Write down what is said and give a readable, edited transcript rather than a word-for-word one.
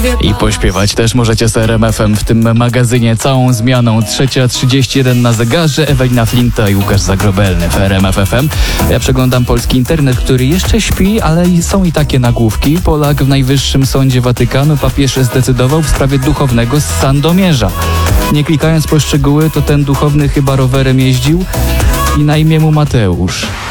I pośpiewać też możecie z RMF FM w tym magazynie całą zmianą. 3:31 na zegarze, Ewelina Flinta i Łukasz Zagrobelny w RMF FM. Ja przeglądam polski internet, który jeszcze śpi, ale są i takie nagłówki. Polak w Najwyższym Sądzie Watykanu, papież zdecydował w sprawie duchownego z Sandomierza. Nie klikając po szczegóły, to ten duchowny chyba rowerem jeździł i na imię mu Mateusz.